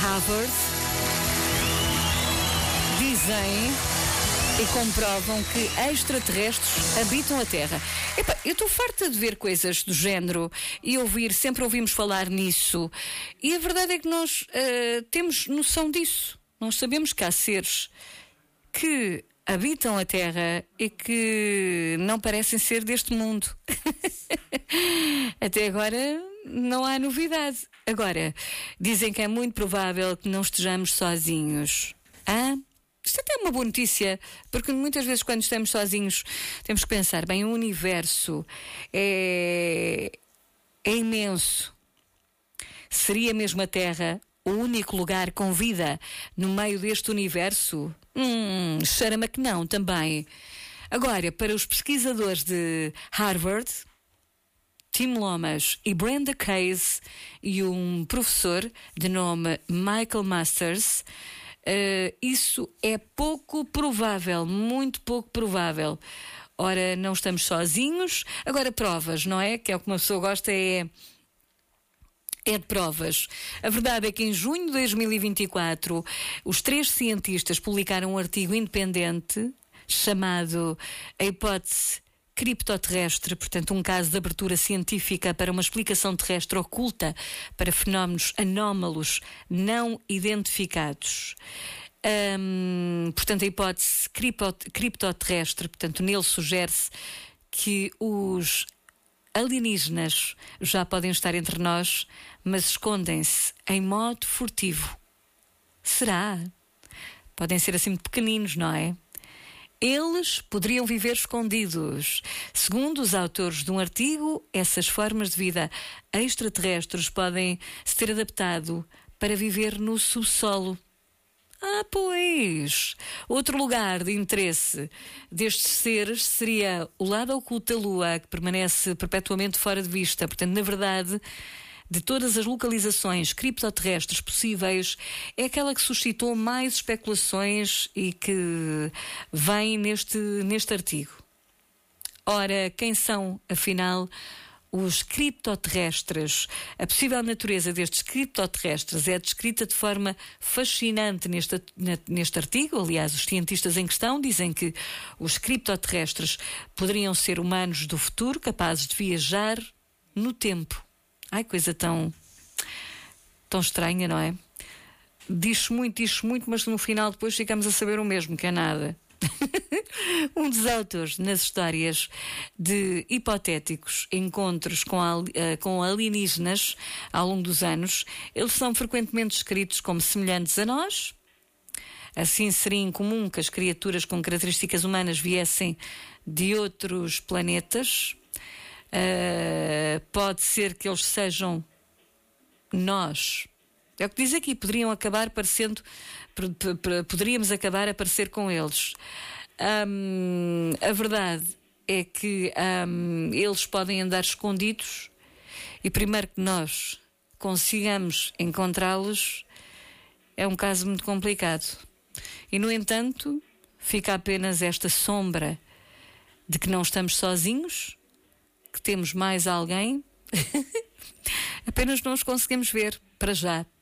Harvard dizem e comprovam que extraterrestres habitam a Terra. Epá, eu estou farta de ver coisas do género e sempre ouvimos falar nisso. E a verdade é que nós temos noção disso. Nós sabemos que há seres que habitam a Terra e que não parecem ser deste mundo. Até agora não há novidade. Agora, dizem que é muito provável que não estejamos sozinhos. Isto até é uma boa notícia, porque muitas vezes quando estamos sozinhos temos que pensar, bem, o universo é imenso. Seria mesmo a Terra o único lugar com vida no meio deste universo? Cheira-me que não, também. Agora, para os pesquisadores de Harvard, Tim Lomas e Brenda Case e um professor de nome Michael Masters, isso é pouco provável, muito pouco provável. Ora, não estamos sozinhos. Agora, provas, não é? Que é o que uma pessoa gosta, é de provas. A verdade é que em junho de 2024 os 3 cientistas publicaram um artigo independente chamado A Hipótese Criptoterrestre, portanto um caso de abertura científica para uma explicação terrestre oculta para fenómenos anómalos não identificados. Portanto, a hipótese criptoterrestre, portanto, nele sugere-se que os alienígenas já podem estar entre nós, mas escondem-se em modo furtivo. Será? Podem ser assim muito pequeninos, não é? Eles poderiam viver escondidos. Segundo os autores de um artigo, essas formas de vida extraterrestres podem se ter adaptado para viver no subsolo. Pois! Outro lugar de interesse destes seres seria o lado oculto da Lua, que permanece perpetuamente fora de vista. Portanto, na verdade, de todas as localizações criptoterrestres possíveis, é aquela que suscitou mais especulações e que vem neste artigo. Ora, quem são, afinal, os criptoterrestres? A possível natureza destes criptoterrestres é descrita de forma fascinante neste artigo. Aliás, os cientistas em questão dizem que os criptoterrestres poderiam ser humanos do futuro, capazes de viajar no tempo. Coisa tão estranha, não é? Diz-se muito, mas no final depois ficamos a saber o mesmo, que é nada. Um dos autores nas histórias de hipotéticos encontros com alienígenas ao longo dos anos, eles são frequentemente descritos como semelhantes a nós. Assim, seria incomum que as criaturas com características humanas viessem de outros planetas. Pode ser que eles sejam nós. É o que diz aqui, poderíamos acabar a parecer com eles. A verdade é que eles podem andar escondidos e primeiro que nós consigamos encontrá-los é um caso muito complicado. E no entanto, fica apenas esta sombra de que não estamos sozinhos, que temos mais alguém. Apenas não os conseguimos ver para já.